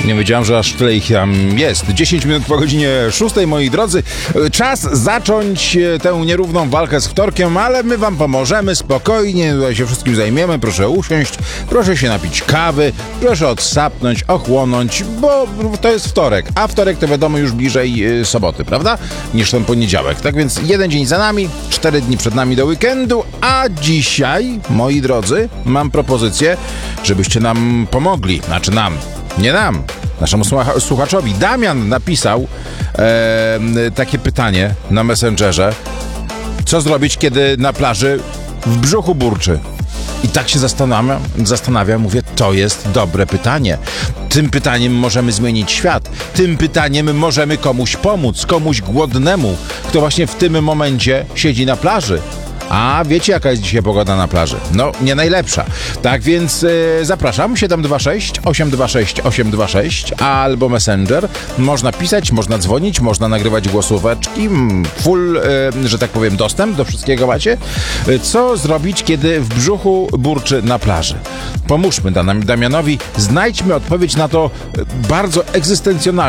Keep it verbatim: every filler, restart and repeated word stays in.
Nie wiedziałem, że aż tyle ich tam jest. dziesięć minut po godzinie szóstej, moi drodzy. Czas zacząć tę nierówną walkę z wtorkiem, ale my wam pomożemy spokojnie. Tutaj się wszystkim zajmiemy. Proszę usiąść, proszę się napić kawy, proszę odsapnąć, ochłonąć, bo to jest wtorek. A wtorek to wiadomo już bliżej soboty, prawda? Niż ten poniedziałek. Tak więc jeden dzień za nami, cztery dni przed nami do weekendu, a dzisiaj, moi drodzy, mam propozycję, żebyście nam pomogli. Znaczy nam, nie nam, naszemu słucha- słuchaczowi. Damian napisał e, takie pytanie na Messengerze. Co zrobić, kiedy na plaży w brzuchu burczy? I tak się zastanawiam, zastanawiam, mówię, to jest dobre pytanie. Tym pytaniem możemy zmienić świat. Tym pytaniem możemy komuś pomóc, komuś głodnemu, kto właśnie w tym momencie siedzi na plaży. A wiecie, jaka jest dzisiaj pogoda na plaży? No, nie najlepsza. Tak więc yy, zapraszam, siedem dwa sześć, osiem dwa sześć, osiem dwa sześć albo Messenger. Można pisać, można dzwonić, można nagrywać głosóweczki. Full, yy, że tak powiem, dostęp do wszystkiego macie. Yy, co zrobić, kiedy w brzuchu burczy na plaży? Pomóżmy Damianowi, znajdźmy odpowiedź na to bardzo egzystencjonalne